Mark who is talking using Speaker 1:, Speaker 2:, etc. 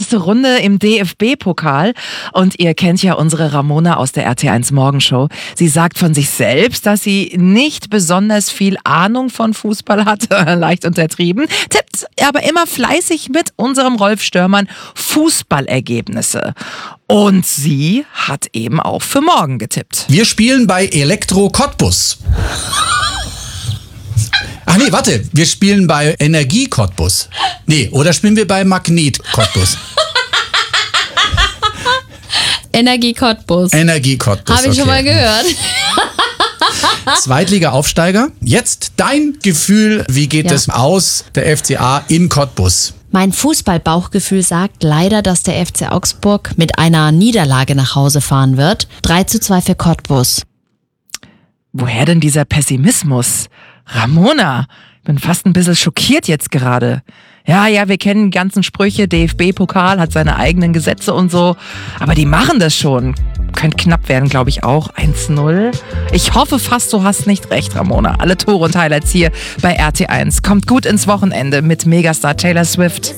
Speaker 1: erste Runde im DFB-Pokal. Und ihr kennt ja unsere Ramona aus der RT1 Morgenshow. Sie sagt von sich selbst, dass sie nicht besonders viel Ahnung von Fußball hat, leicht untertrieben, tippt aber immer fleißig mit unserem Rolf Störmann Fußballergebnisse. Und sie hat eben auch für morgen getippt.
Speaker 2: Wir spielen bei Elektro Cottbus. Ach nee, warte, wir spielen bei Energie Cottbus. Nee, oder spielen wir bei Magnet Cottbus?
Speaker 3: Energie Cottbus.
Speaker 2: Energie Cottbus.
Speaker 3: Habe ich schon mal gehört.
Speaker 2: Zweitliga-Aufsteiger. Jetzt dein Gefühl, wie geht es aus, der FCA in Cottbus?
Speaker 3: Mein Fußballbauchgefühl sagt leider, dass der FC Augsburg mit einer Niederlage nach Hause fahren wird. 3:2 für Cottbus.
Speaker 1: Woher denn dieser Pessimismus? Ramona, ich bin fast ein bisschen schockiert jetzt gerade. Ja, wir kennen die ganzen Sprüche, DFB-Pokal hat seine eigenen Gesetze und so, aber die machen das schon. Könnte knapp werden, glaube ich auch. 1:0. Ich hoffe fast, du hast nicht recht, Ramona. Alle Tore und Highlights hier bei RT1. Kommt gut ins Wochenende mit Megastar Taylor Swift.